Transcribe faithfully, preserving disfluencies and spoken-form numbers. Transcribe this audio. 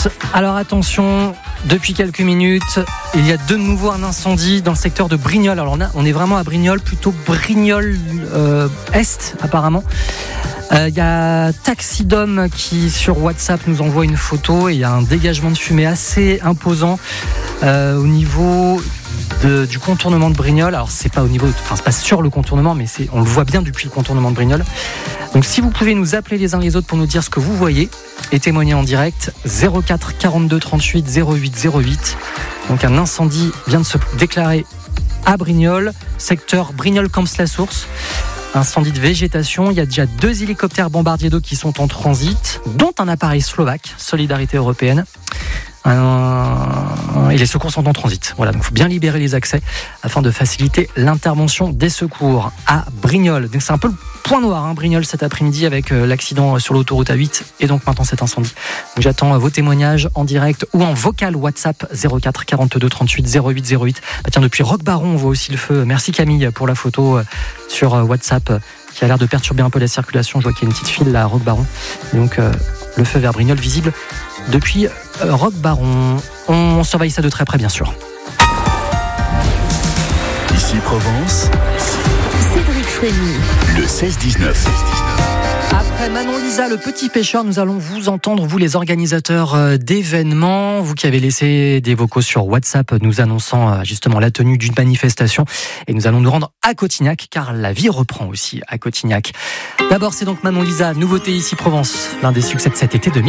Provence. Alors attention, depuis quelques minutes, il y a de nouveau un incendie dans le secteur de Brignoles. Alors on, a, on est vraiment à Brignoles, plutôt Brignoles euh, Est apparemment. Euh, il y a Taxidom qui sur WhatsApp nous envoie une photo et il y a un dégagement de fumée assez imposant euh, au niveau de, du contournement de Brignoles. Alors c'est pas au niveau, enfin c'est pas sur le contournement, mais c'est, on le voit bien depuis le contournement de Brignoles. Donc si vous pouvez nous appeler les uns les autres pour nous dire ce que vous voyez et témoigner en direct, zéro quatre quarante-deux trente-huit zéro huit zéro huit. Donc un incendie vient de se déclarer à Brignoles, secteur Brignoles-Camps-la-Source. Incendie de végétation, il y a déjà deux hélicoptères bombardiers d'eau qui sont en transit, dont un appareil slovaque, Solidarité Européenne. Euh, et les secours sont en transit. Voilà, donc il faut bien libérer les accès afin de faciliter l'intervention des secours à Brignoles. Donc c'est un peu le point noir, hein, Brignoles cet après-midi avec euh, l'accident sur l'autoroute A huit et donc maintenant cet incendie. Donc j'attends euh, vos témoignages en direct ou en vocal WhatsApp zéro quatre quarante-deux trente-huit zéro huit zéro huit. Bah tiens, depuis Roc Baron, on voit aussi le feu. Merci Camille pour la photo euh, sur euh, WhatsApp euh, qui a l'air de perturber un peu la circulation. Je vois qu'il y a une petite file là à Roc Baron. Donc euh, le feu vers Brignoles visible depuis euh, Roc Baron. On surveille ça de très près bien sûr. Ici Provence, Cédric Frémy, le seize dix-neuf. Après Manon Lisa, le petit pêcheur, nous allons vous entendre, vous les organisateurs d'événements, vous qui avez laissé des vocaux sur WhatsApp nous annonçant justement la tenue d'une manifestation. Et nous allons nous rendre à Cotignac, car la vie reprend aussi à Cotignac. D'abord, c'est donc Manon Lisa, nouveauté ici Provence, l'un des succès de cet été deux mille.